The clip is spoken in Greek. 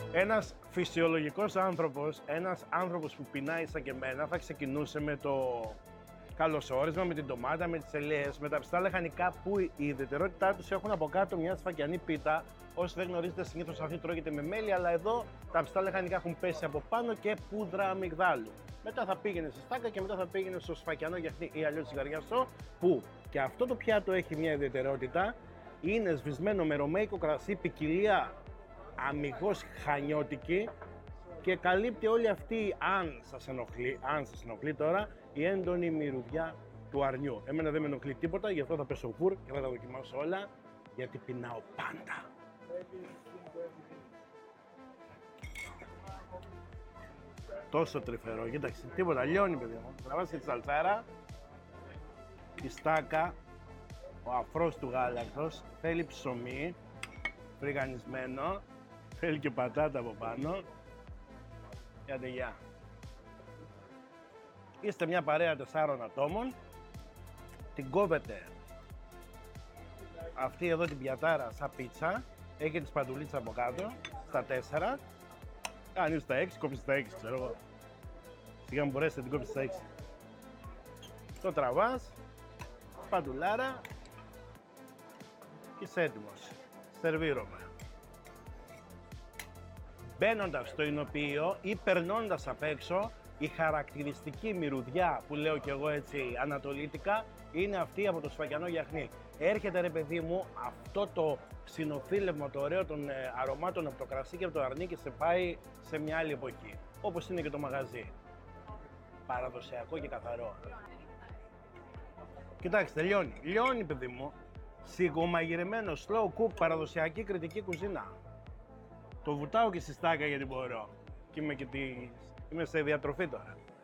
Ένας φυσιολογικός άνθρωπος, ένας άνθρωπος που πεινάει σαν και εμένα, θα ξεκινούσε με το καλωσόρισμα, με την ντομάτα, με τις ελαιές, με τα πιστά λαχανικά που η ιδιαιτερότητά τους έχουν από κάτω μια σφακιανή πίτα. Όσοι δεν γνωρίζετε, συνήθως αυτή τρώγεται με μέλι, αλλά εδώ τα πιστά λαχανικά έχουν πέσει από πάνω και πούδρα αμυγδάλου. Μετά θα πήγαινε στη στάκα και μετά θα πήγαινε στο σφακιανό γιαχνί ή αλλιώς ζυγαριασό, που και αυτό το πιάτο έχει μια ιδιαιτερότητα. Είναι σβησμένο με ρωμαϊκό κρασί, ποικιλία αμυγός χανιώτικη και καλύπτει όλη αυτή, αν σας ενοχλεί τώρα, η έντονη μυρωδιά του αρνιού. Εμένα δεν με ενοχλεί τίποτα, γι' αυτό θα πέσω φουρ και θα τα δοκιμάσω όλα, γιατί πεινάω πάντα. Τόσο τρυφερό, κοίταξε, τίποτα, λιώνει παιδί μου. Τραβάς και τη σαλτσάρα, η στάκα, ο αφρός του γάλακτος, θέλει ψωμί, φρυγανισμένο, θέλει και πατάτα από πάνω. Άντε γεια. Είστε μια παρέα 4 ατόμων, την κόβετε αυτή εδώ την πιατάρα σαν πίτσα, έχει τη σπαντουλίτσα από κάτω, στα 4, κάνεις στα 6, κόψεις στα 6, ξέρω εγώ. Σιγά μου μπορέσετε την κόψεις στα 6. Το τραβάς, σπαντουλάρα και είσαι έτοιμος. Σερβίρωμα. Μπαίνοντας στο εινοποιείο ή περνώντας απ' έξω, η χαρακτηριστική μυρωδιά που λέω κι εγώ έτσι ανατολίτικα είναι αυτή από το σφακιανό γιαχνί. Έρχεται ρε παιδί μου αυτό το συνοθήλευμα το ωραίο των αρωμάτων από το κρασί και από το αρνί και σε πάει σε μια άλλη εποχή. Όπως είναι και το μαγαζί. Παραδοσιακό και καθαρό. Κοιτάξτε, λιώνει παιδί μου. Σιγομαγειρεμένο, slow cook, παραδοσιακή κρητική κουζίνα. Το βουτάω και στη στάκα γιατί μπορώ. Και είμαι σε διατροφή τώρα.